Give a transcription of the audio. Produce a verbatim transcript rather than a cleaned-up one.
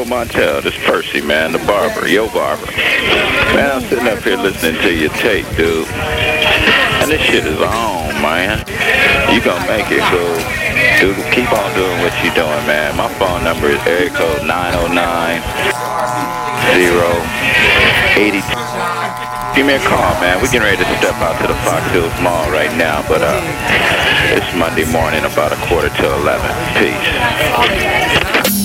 Joe Montel. This Percy, man, the barber, yo barber. Man, I'm sitting up here listening to your tape, dude. And this shit is on, man. You gonna make it, so dude, keep on doing what you're doing, man. My phone number is area code nine oh nine, zero, eight two. Give me a call, man. We're getting ready to step out to the Fox Hills Mall right now, but uh, it's Monday morning, about a quarter to eleven. Peace.